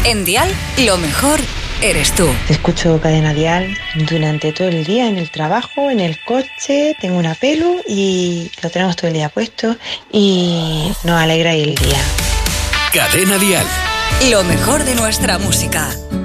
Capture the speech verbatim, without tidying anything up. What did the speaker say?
En Dial, lo mejor eres tú. Te escucho Cadena Dial durante todo el día, en el trabajo, en el coche, tengo una pelu y lo tenemos todo el día puesto y nos alegra el día. Cadena Dial. Lo mejor de nuestra música.